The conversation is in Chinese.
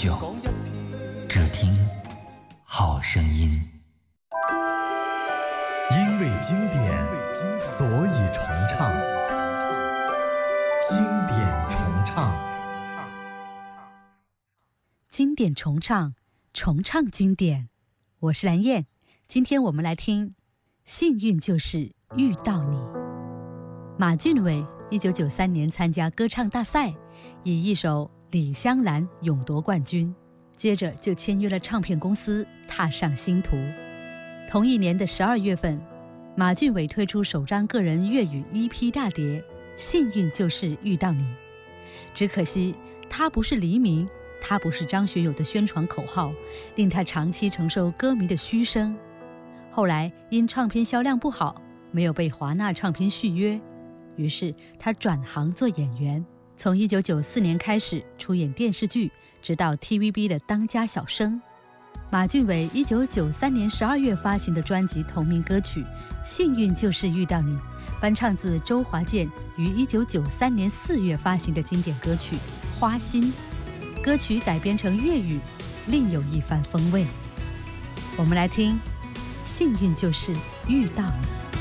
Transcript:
久，只听好声音。 因为经典，所以重唱。经典重唱， 经典重唱，重唱经典。我是蓝燕，今天我们来听《幸运就是遇到你》。马俊伟1993年参加歌唱大赛，以一首《李香兰》勇夺冠军，接着就签约了唱片公司，踏上星途。同一年的12月份，马俊伟推出首张个人粤语 EP 大碟《幸运就是遇到你》。只可惜他不是黎明，他不是张学友的宣传口号，令他长期承受歌迷的嘘声。后来因唱片销量不好，没有被华纳唱片续约，于是他转行做演员，从1994年开始出演电视剧，直到 TVB 的当家小生。马俊伟1993年12月发行的专辑同名歌曲《幸运就是遇到你》，翻唱自周华健于1993年4月发行的经典歌曲《花心》，歌曲改编成粤语，另有一番风味。我们来听《幸运就是遇到你》。